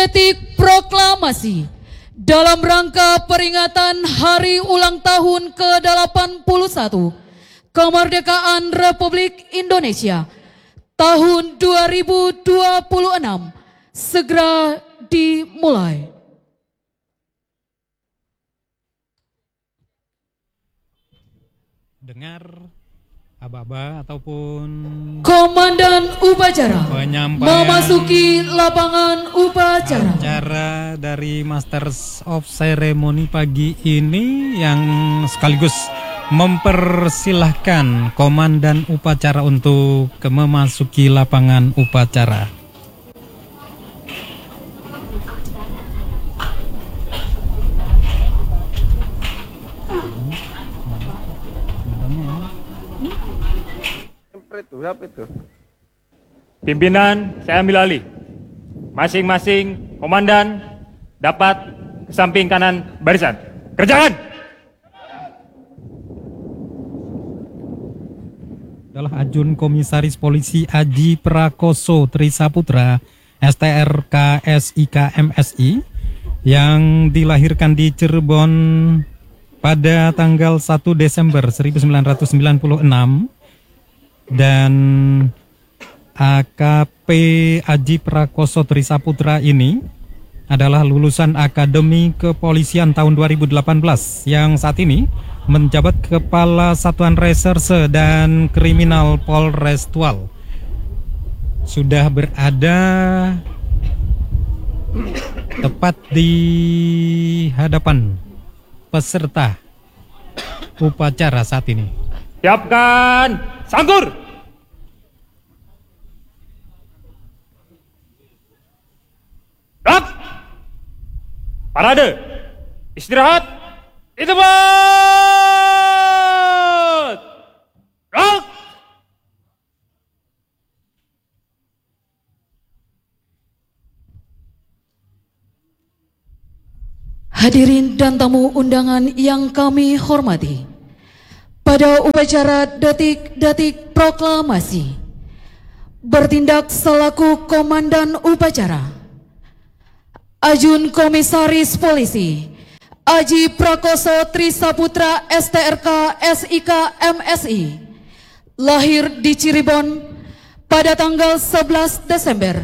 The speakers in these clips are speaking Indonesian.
detik proklamasi dalam rangka peringatan Hari Ulang Tahun ke-81 Kemerdekaan Republik Indonesia tahun 2026 segera dimulai. Dengar aba-aba ataupun Komandan upacara memasuki lapangan upacara. Acara dari Masters of Ceremony pagi ini yang sekaligus mempersilahkan Komandan upacara untuk memasuki lapangan upacara. Pimpinan, saya ambil alih. Masing-masing komandan dapat ke samping kanan barisan. Kerjakan! Adalah Ajun Komisaris Polisi Aji Prakoso Trisaputra, STRK SIK MSI, yang dilahirkan di Cirebon pada tanggal 1 Desember 1996, dan AKP Aji Prakoso Trisaputra ini adalah lulusan Akademi Kepolisian tahun 2018 yang saat ini menjabat Kepala Satuan Reserse dan Kriminal Polres Tual. Sudah berada tepat di hadapan peserta upacara saat ini. Siapkan sangkur! Rak! Parade! Istirahat! Di tempat! Rak! Hadirin dan tamu undangan yang kami hormati, pada upacara detik-detik proklamasi bertindak selaku Komandan upacara Ajun Komisaris Polisi Aji Prakoso Trisaputra STRK SIK MSI, lahir di Cirebon pada tanggal 11 Desember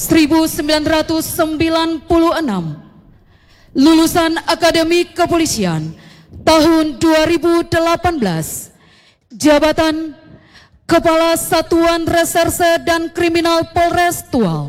1996, lulusan Akademi Kepolisian tahun 2018, jabatan Kepala Satuan Reserse dan Kriminal Polres Tual.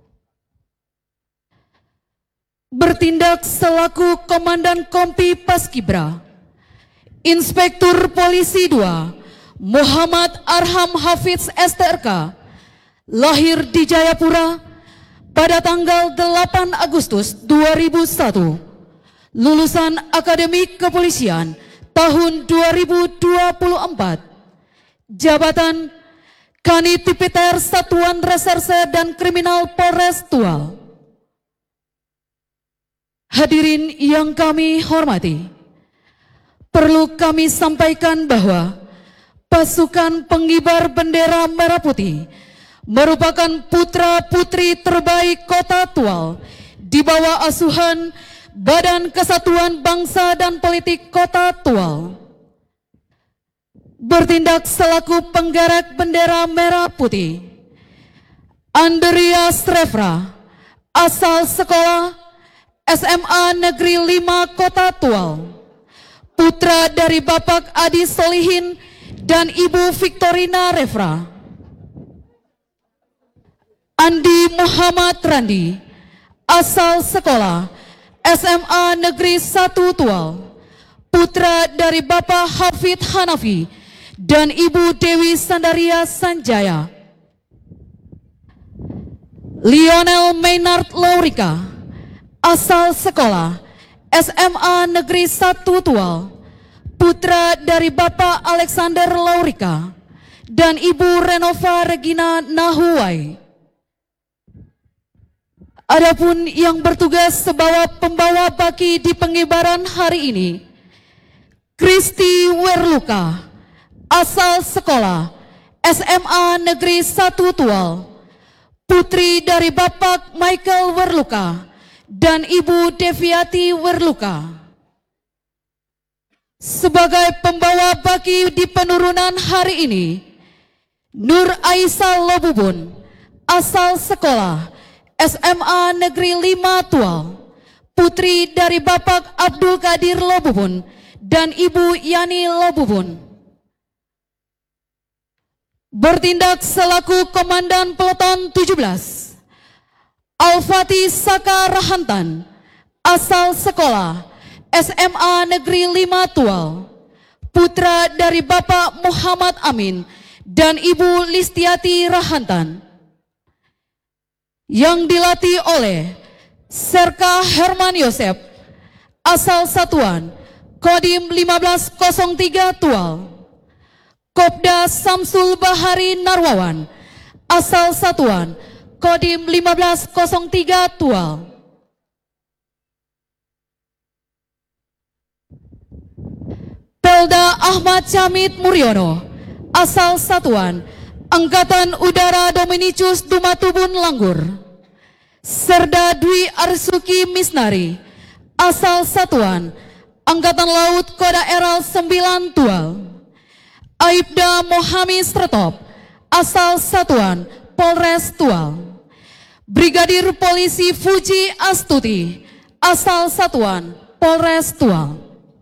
Bertindak selaku Komandan Kompi Paskibra, Inspektur Polisi 2 Muhammad Arham Hafiz STRK, lahir di Jayapura pada tanggal 8 Agustus 2001, lulusan Akademi Kepolisian tahun 2024, jabatan Kanit Tipiter Satuan Reserse dan Kriminal Polres Tual. Hadirin yang kami hormati, perlu kami sampaikan bahwa pasukan pengibar bendera merah putih merupakan putra-putri terbaik Kota Tual di bawah asuhan Badan Kesatuan Bangsa dan Politik Kota Tual. Bertindak selaku penggerak bendera merah putih Andreas Refra, asal sekolah SMA Negeri 5 Kota Tual, putra dari Bapak Adi Solihin dan Ibu Victorina Refra. Andi Muhammad Randi, asal sekolah SMA Negeri 1 Tual, putra dari Bapak Hafid Hanafi dan Ibu Dewi Sandaria Sanjaya. Lionel Maynard Laurika, asal sekolah SMA Negeri 1 Tual, putra dari Bapak Alexander Laurika dan Ibu Renova Regina Nahuwai. Adapun yang bertugas sebagai pembawa baki di pengibaran hari ini, Kristi Werluka, asal sekolah SMA Negeri 1 Tual, putri dari Bapak Michael Werluka dan Ibu Deviati Werluka. Sebagai pembawa baki di penurunan hari ini, Nur Aisyah Lobubun, asal sekolah SMA Negeri 5 Tual, putri dari Bapak Abdul Qadir Lobubun dan Ibu Yani Lobubun. Bertindak selaku Komandan Peleton 17, Al-Fatih Saka Rahantan, asal sekolah SMA Negeri 5 Tual, putra dari Bapak Muhammad Amin dan Ibu Listiati Rahantan, yang dilatih oleh Serka Herman Yosep, asal satuan Kodim 1503 Tual, Kopda Samsul Bahari Narwawan, asal satuan Kodim 1503 Tual. Pelda Ahmad Camit Muryono, asal satuan Angkatan Udara Dominicius Dumatubun Langgur. Serda Dwi Arsuki Misnari, asal satuan Angkatan Laut Koda Eral 9 Tual. Aibda Mohamed Stretop, asal satuan Polres Tual. Brigadir Polisi Fuji Astuti, asal satuan Polres Tual.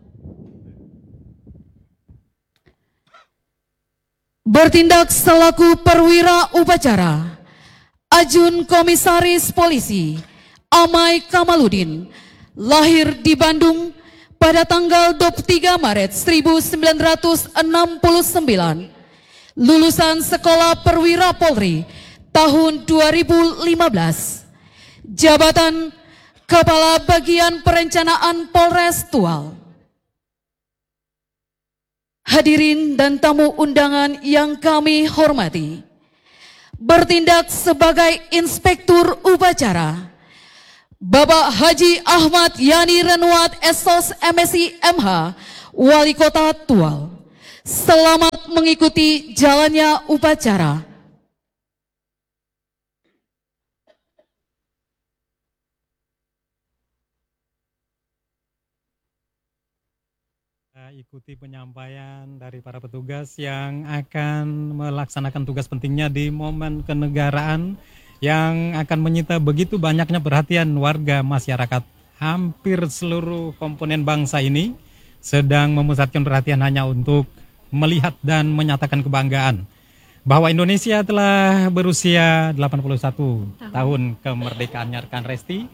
Bertindak selaku perwira upacara, Ajun Komisaris Polisi Amai Kamaludin, lahir di Bandung pada tanggal 23 Maret 1969, lulusan Sekolah Perwira Polri tahun 2015, jabatan Kepala Bagian Perencanaan Polres Tual. Hadirin dan tamu undangan yang kami hormati, bertindak sebagai Inspektur Upacara, Bapak Haji Ahmad Yani Renwat Esos MSI MH, Wali Kota Tual. Selamat mengikuti jalannya upacara. Ikuti penyampaian dari para petugas yang akan melaksanakan tugas pentingnya di momen kenegaraan yang akan menyita begitu banyaknya perhatian warga masyarakat. Hampir seluruh komponen bangsa ini sedang memusatkan perhatian hanya untuk melihat dan menyatakan kebanggaan bahwa Indonesia telah berusia 81 tahun kemerdekaannya, rekan Resti.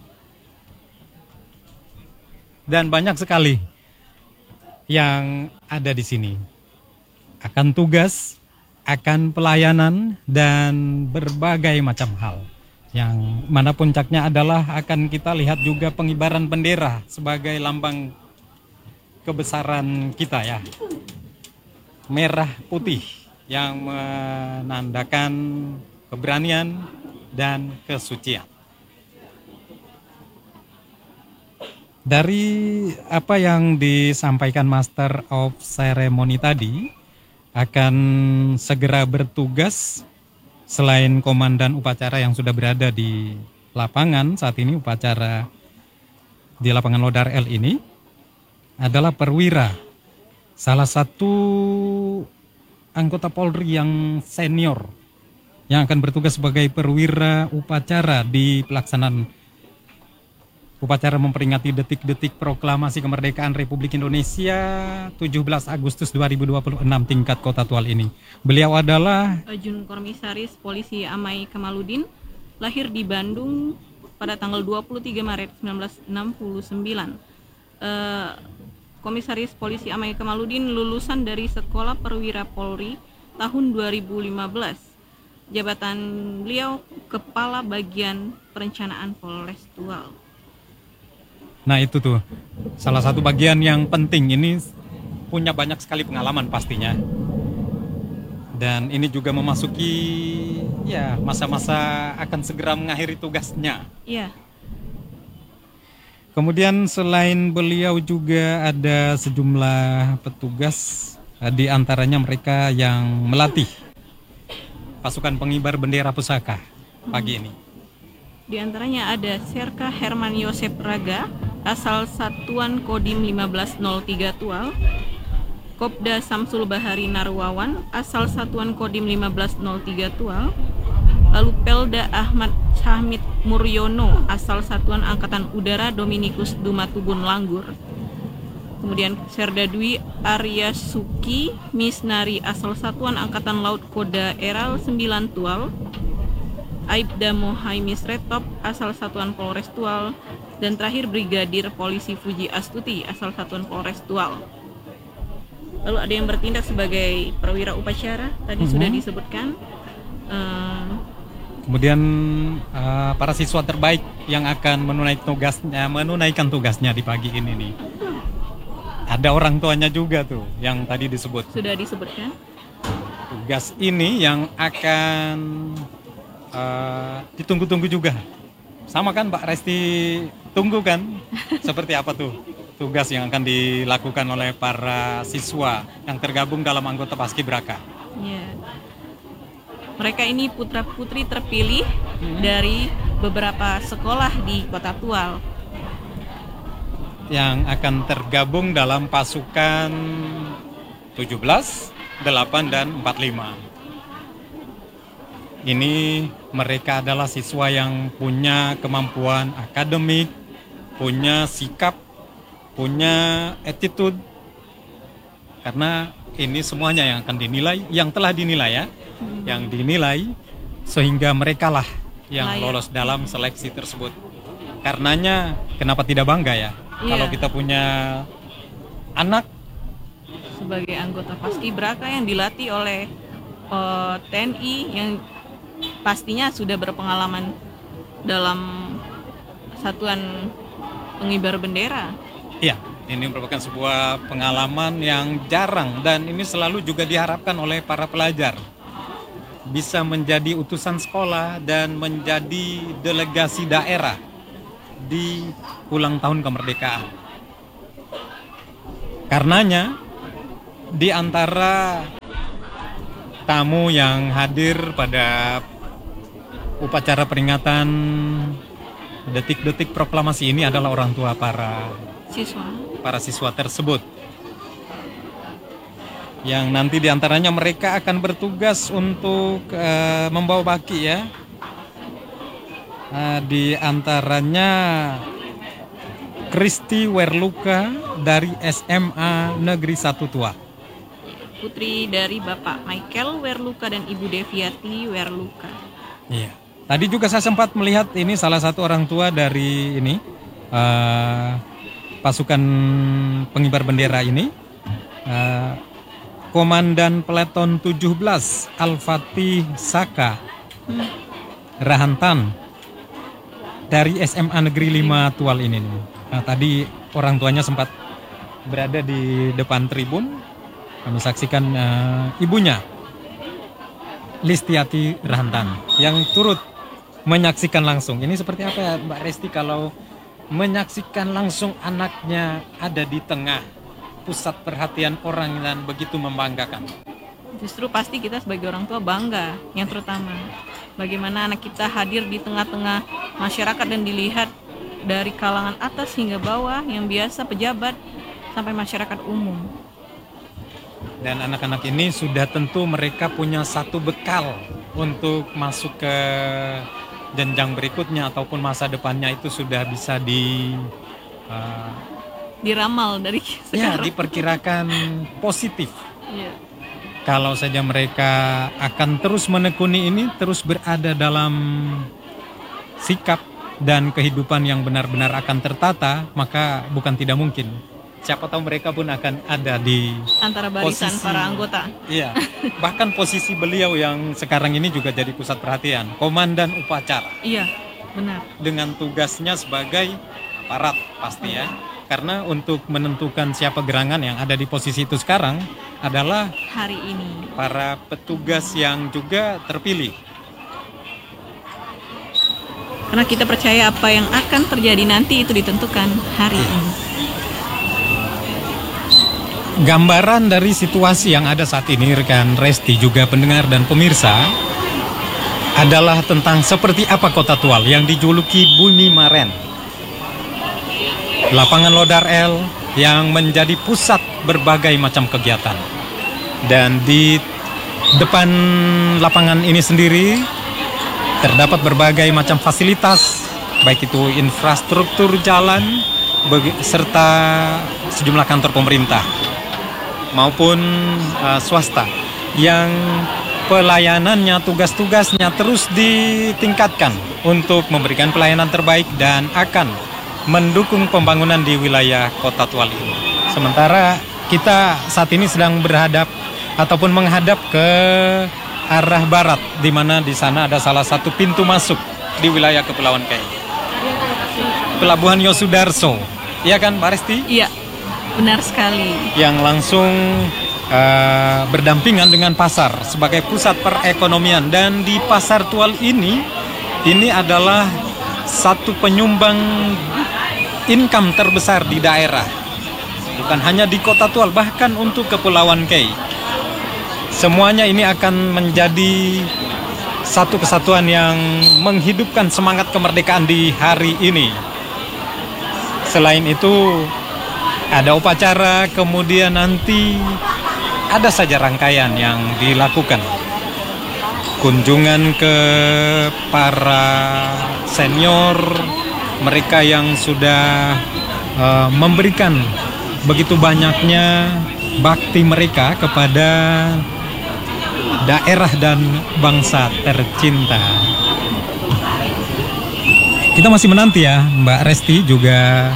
Dan banyak sekali yang ada di sini akan tugas, akan pelayanan dan berbagai macam hal. Yang mana puncaknya adalah akan kita lihat juga pengibaran bendera sebagai lambang kebesaran kita ya. Merah putih yang menandakan keberanian dan kesucian. Dari apa yang disampaikan Master of Ceremony tadi, akan segera bertugas selain komandan upacara yang sudah berada di lapangan saat ini, upacara di lapangan Lodar L ini adalah perwira, salah satu anggota Polri yang senior yang akan bertugas sebagai perwira upacara di pelaksanaan upacara memperingati detik-detik proklamasi kemerdekaan Republik Indonesia 17 Agustus 2026 tingkat Kota Tual ini. Beliau adalah Ajun Komisaris Polisi Amai Kamaludin, lahir di Bandung pada tanggal 23 Maret 1969. Komisaris Polisi Amai Kamaludin lulusan dari Sekolah Perwira Polri tahun 2015. Jabatan beliau Kepala Bagian Perencanaan Polres Tual. Nah itu tuh salah satu bagian yang penting, ini punya banyak sekali pengalaman pastinya. Dan ini juga memasuki ya masa-masa akan segera mengakhiri tugasnya. Iya. Kemudian selain beliau juga ada sejumlah petugas, di antaranya mereka yang melatih pasukan pengibar bendera pusaka pagi ini. Di antaranya ada Serka Herman Yosep Raga, asal Satuan Kodim 1503 Tual, Kopda Samsul Bahari Narwawan, asal Satuan Kodim 1503 Tual, lalu Pelda Ahmad Hamid Muryono, asal Satuan Angkatan Udara Dominikus Dumatubun Langgur, kemudian Serda Dwi Arya Suki Misnari, asal Satuan Angkatan Laut Koda Eral 9 Tual, Aibda Mohaimis Retop, asal Satuan Polres Tual, dan terakhir Brigadir Polisi Fuji Astuti, asal Satuan Polres Tual. Lalu ada yang bertindak sebagai perwira upacara, tadi sudah disebutkan. Kemudian para siswa terbaik yang akan menunaikan tugasnya di pagi ini nih. Ada orang tuanya juga tuh yang tadi disebut. Sudah disebutkan. Tugas ini yang akan ditunggu-tunggu juga. Sama kan Mbak Resti tunggu kan? Seperti apa tuh tugas yang akan dilakukan oleh para siswa yang tergabung dalam anggota Paskibraka? Ya. Mereka ini putra-putri terpilih dari beberapa sekolah di Kota Tual. Yang akan tergabung dalam pasukan 17, 8, dan 45. Ini mereka adalah siswa yang punya kemampuan akademik, punya sikap, punya attitude. Karena ini semuanya yang akan dinilai, yang telah dinilai ya, yang dinilai sehingga mereka lah yang lolos dalam seleksi tersebut. Karenanya kenapa tidak bangga ya? Kalau kita punya anak sebagai anggota Paskibraka yang dilatih oleh TNI yang pastinya sudah berpengalaman dalam satuan pengibar bendera. Iya, ini merupakan sebuah pengalaman yang jarang dan ini selalu juga diharapkan oleh para pelajar. Bisa menjadi utusan sekolah dan menjadi delegasi daerah di ulang tahun kemerdekaan. Karenanya di antara tamu yang hadir pada upacara peringatan detik-detik proklamasi ini adalah orang tua para siswa tersebut. Yang nanti di antaranya mereka akan bertugas untuk membawa baki ya. Di antaranya Kristi Werluka dari SMA Negeri 1 Tual. Putri dari Bapak Michael Werluka dan Ibu Deviati Werluka. Iya. Tadi juga saya sempat melihat ini salah satu orang tua dari ini pasukan pengibar bendera ini, Komandan Peleton 17 Al-Fatih Saka Rahantan dari SMA Negeri 5 Tual ini. Nah, tadi orang tuanya sempat berada di depan tribun. Kami saksikan ibunya, Listiati Rahantan, yang turut menyaksikan langsung. Ini seperti apa ya Mbak Resti kalau menyaksikan langsung anaknya ada di tengah pusat perhatian orang dan begitu membanggakan? Justru pasti kita sebagai orang tua bangga, yang terutama bagaimana anak kita hadir di tengah-tengah masyarakat dan dilihat dari kalangan atas hingga bawah, yang biasa pejabat sampai masyarakat umum. Dan anak-anak ini sudah tentu mereka punya satu bekal untuk masuk ke jenjang berikutnya ataupun masa depannya itu sudah bisa diramal dari sekarang. Ya, diperkirakan positif. Ya. Kalau saja mereka akan terus menekuni ini, terus berada dalam sikap dan kehidupan yang benar-benar akan tertata, maka bukan tidak mungkin. Siapa tahu mereka pun akan ada di antara barisan posisi, para anggota. Iya, bahkan posisi beliau yang sekarang ini juga jadi pusat perhatian, komandan upacara. Iya, benar. Dengan tugasnya sebagai aparat pasti ya. Karena untuk menentukan siapa gerangan yang ada di posisi itu sekarang adalah hari ini para petugas yang juga terpilih. Karena kita percaya apa yang akan terjadi nanti itu ditentukan hari ini. Gambaran dari situasi yang ada saat ini rekan Resti juga pendengar dan pemirsa, adalah tentang seperti apa Kota Tual yang dijuluki Bumi Maren. Lapangan Lodar L yang menjadi pusat berbagai macam kegiatan. Dan di depan lapangan ini sendiri terdapat berbagai macam fasilitas, baik itu infrastruktur jalan serta sejumlah kantor pemerintah maupun swasta yang pelayanannya, tugas-tugasnya terus ditingkatkan untuk memberikan pelayanan terbaik dan akan mendukung pembangunan di wilayah Kota Tual ini. Sementara kita saat ini sedang berhadap ataupun menghadap ke arah barat, di mana di sana ada salah satu pintu masuk di wilayah Kepulauan Kei. Pelabuhan Yosudarso, iya kan Pak Resti? Iya, benar sekali. Yang langsung berdampingan dengan pasar sebagai pusat perekonomian. Dan di Pasar Tual ini adalah satu penyumbang income terbesar di daerah. Bukan hanya di Kota Tual, bahkan untuk Kepulauan Kei. Semuanya ini akan menjadi satu kesatuan yang menghidupkan semangat kemerdekaan di hari ini. Selain itu, ada upacara, kemudian nanti ada saja rangkaian yang dilakukan. Kunjungan ke para senior, mereka yang sudah memberikan begitu banyaknya bakti mereka kepada daerah dan bangsa tercinta. Kita masih menanti ya Mbak Resti, juga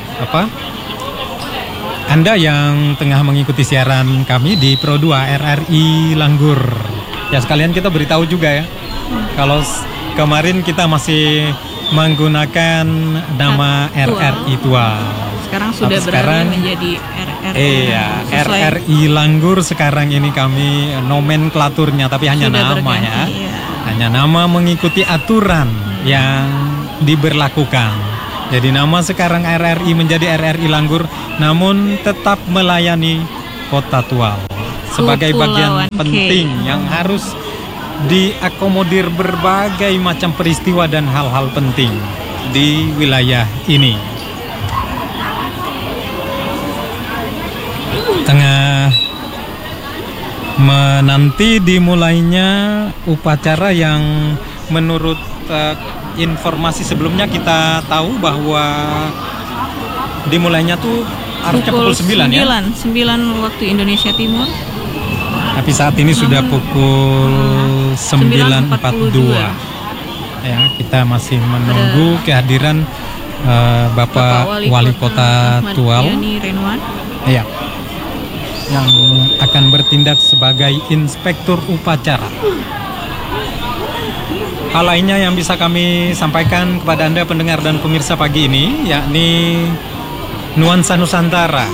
Anda yang tengah mengikuti siaran kami di Pro 2 RRI Langgur. Ya, sekalian kita beritahu juga ya, kalau kemarin kita masih menggunakan nama RRI Tual. Sekarang sudah beralih menjadi RRI. Iya, RRI Langgur sekarang ini kami nomenklaturnya, tapi hanya nama berganti, ya. iya. Hanya nama mengikuti aturan yang diberlakukan. Jadi nama sekarang RRI menjadi RRI Langgur, namun tetap melayani Kota Tual sebagai bagian penting yang harus diakomodir berbagai macam peristiwa dan hal-hal penting di wilayah ini. Tengah menanti dimulainya upacara yang menurut informasi sebelumnya kita tahu bahwa dimulainya tuh harusnya pukul 9 ya? 9 waktu Indonesia Timur. Tapi saat ini sudah pukul 9.42. Ya, kita masih menunggu kehadiran Bapak Wali Kota Tual. Iya. Yang akan bertindak sebagai inspektur upacara. Hal lainnya yang bisa kami sampaikan kepada Anda pendengar dan pemirsa pagi ini, yakni nuansa Nusantara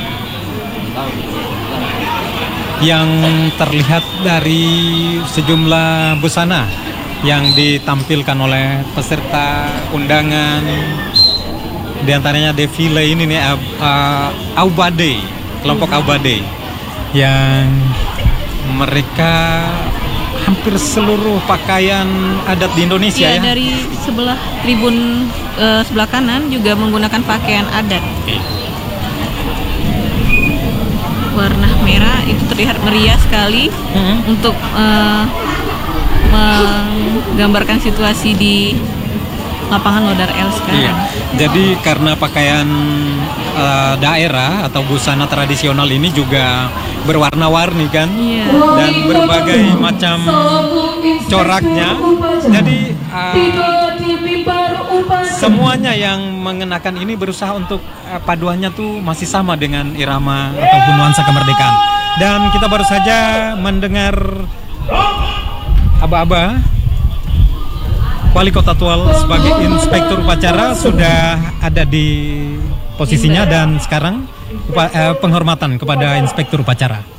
yang terlihat dari sejumlah busana yang ditampilkan oleh peserta undangan. Di antaranya defile ini nih, Aubade, kelompok Aubade, yang mereka hampir seluruh pakaian adat di Indonesia ya. Dari sebelah tribun sebelah kanan juga menggunakan pakaian adat. Warna merah itu terlihat meriah sekali untuk menggambarkan situasi di lapangan Lodar L sekarang. Iya. Jadi karena pakaian daerah atau busana tradisional ini juga berwarna-warni kan, dan berbagai macam coraknya. Jadi semuanya yang mengenakan ini berusaha untuk paduannya tuh masih sama dengan irama ataupun nuansa kemerdekaan. Dan kita baru saja mendengar aba-aba Wali Kota Tual sebagai inspektur upacara sudah ada di posisinya, dan sekarang penghormatan kepada inspektur upacara.